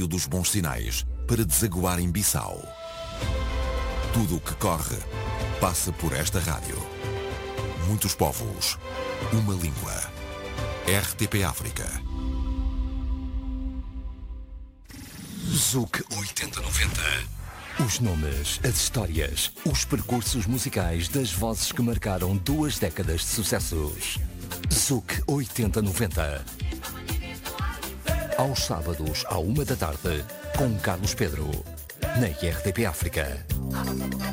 rádio dos bons sinais para desaguar em Bissau. Tudo o que corre passa por esta rádio. Muitos povos, uma língua. RTP África. ZUC 8090. Os nomes, as histórias, os percursos musicais das vozes que marcaram 2 décadas de sucessos. ZUC 8090. Aos sábados, à 1 da tarde, com Carlos Pedro, na RTP África.